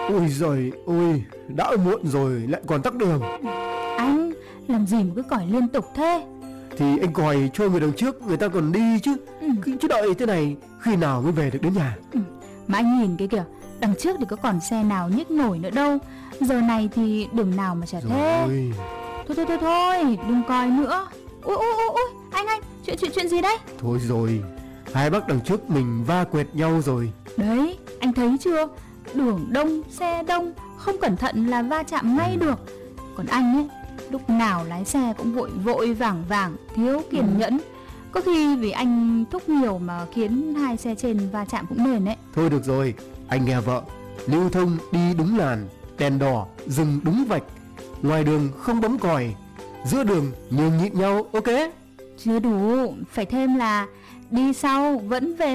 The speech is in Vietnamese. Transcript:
Ôi giời ôi, đã muộn rồi lại còn tắc đường. Anh làm gì mà cứ còi liên tục thế? Thì anh còi cho người đằng trước người ta còn đi chứ. Chứ đợi thế này khi nào mới về được đến nhà. Mà anh nhìn cái kìa, đằng trước thì có còn xe nào nhích nổi nữa đâu. Giờ này thì đường nào mà chả thế. Rồi. Thôi, đừng coi nữa. Ui, anh, chuyện gì đấy? Thôi rồi, hai bác đằng trước mình va quẹt nhau rồi. Đấy, anh thấy chưa? Đường đông, xe đông, không cẩn thận là va chạm ngay được. Còn anh ấy, lúc nào lái xe cũng vội vàng, thiếu kiên nhẫn. Có khi vì anh thúc nhiều mà khiến hai xe trên va chạm cũng nên đấy. Thôi được rồi, anh nghe vợ. Lưu thông đi đúng làn, đèn đỏ dừng đúng vạch, ngoài đường không bấm còi, giữa đường nhường nhịn nhau, ok? Chưa đủ, phải thêm là đi sau vẫn về